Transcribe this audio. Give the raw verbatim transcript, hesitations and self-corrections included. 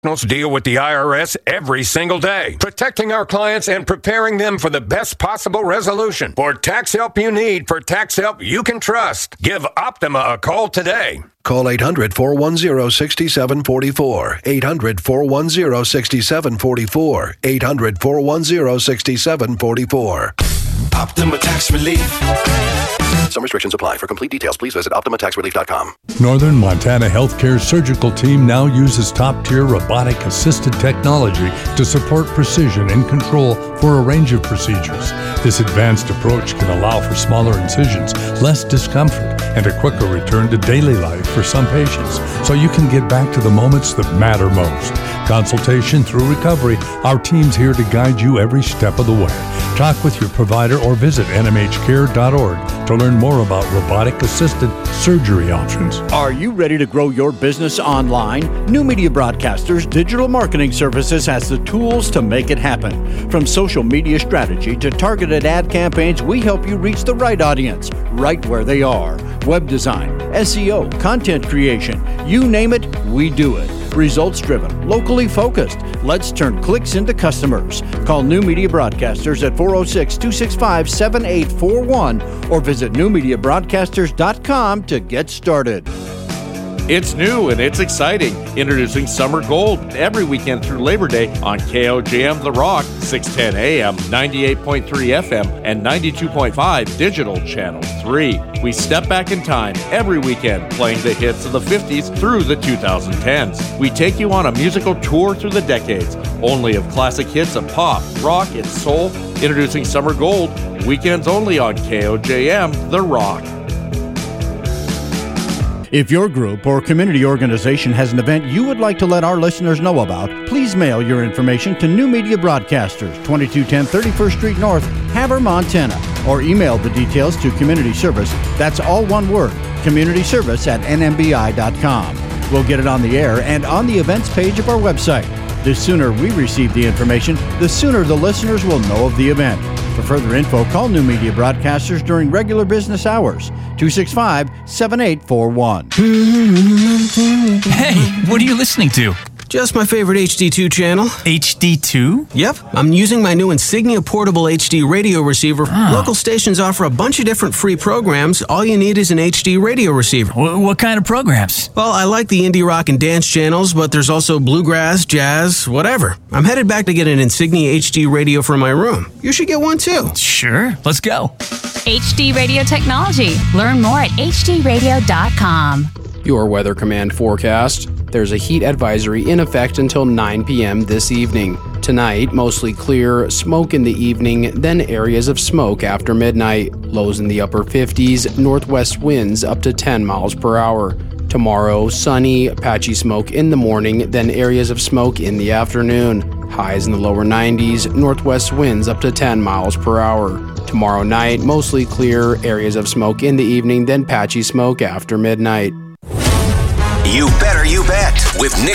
deal with the I R S every single day, protecting our clients and preparing them for the best possible resolution. For tax help you need, for tax help you can trust, give Optima a call today. Call eight hundred, four one zero, six seven four four. eight hundred, four one zero, six seven four four. eight hundred, four one zero, six seven four four. Optima Tax Relief. Some restrictions apply. For complete details, please visit Optima Tax Relief dot com. Northern Montana Healthcare's surgical team now uses top-tier robotic-assisted technology to support precision and control for a range of procedures. This advanced approach can allow for smaller incisions, less discomfort, and a quicker return to daily life for some patients, so you can get back to the moments that matter most. Consultation through recovery, our team's here to guide you every step of the way. Talk with your provider or visit N M H care dot org to learn more about robotic-assisted surgery options. Are you ready to grow your business online? New Media Broadcasters Digital Marketing Services has the tools to make it happen. From social media strategy to targeted ad campaigns, we help you reach the right audience, right where they are. Web design, S E O, content creation, you name it, we do it. Results driven, locally focused. Let's turn clicks into customers. Call New Media Broadcasters at four oh six, two six five, seven eight four one or visit new media broadcasters dot com to get started. It's new and it's exciting. Introducing Summer Gold every weekend through Labor Day on K O J M The Rock, six ten A M, ninety-eight point three F M, and ninety-two point five Digital Channel three. We step back in time every weekend playing the hits of the fifties through the two thousand tens. We take you on a musical tour through the decades, only of classic hits of pop, rock, and soul. Introducing Summer Gold, weekends only on K O J M The Rock. If your group or community organization has an event you would like to let our listeners know about, please mail your information to New Media Broadcasters, twenty-two ten thirty-first Street North, Havre, Montana, or email the details to Community Service. That's all one word, community service at n m b i dot com. We'll get it on the air and on the events page of our website. The sooner we receive the information, the sooner the listeners will know of the event. For further info, call New Media Broadcasters during regular business hours, two six five, seven eight four one. Hey, what are you listening to? Just my favorite H D two channel. H D two? Yep. I'm using my new Insignia Portable H D radio receiver. Oh. Local stations offer a bunch of different free programs. All you need is an H D radio receiver. W- what kind of programs? Well, I like the indie rock and dance channels, but there's also bluegrass, jazz, whatever. I'm headed back to get an Insignia H D radio for my room. You should get one too. Sure. Let's go. H D Radio Technology. Learn more at h d radio dot com. Your Weather Command forecast. There's a heat advisory in effect until nine p.m. this evening. Tonight, mostly clear, smoke in the evening, then areas of smoke after midnight. Lows in the upper fifties, northwest winds up to ten miles per hour. Tomorrow, sunny, patchy smoke in the morning, then areas of smoke in the afternoon. Highs in the lower nineties, northwest winds up to ten miles per hour. Tomorrow night, mostly clear, areas of smoke in the evening, then patchy smoke after midnight. You better you bet with Nick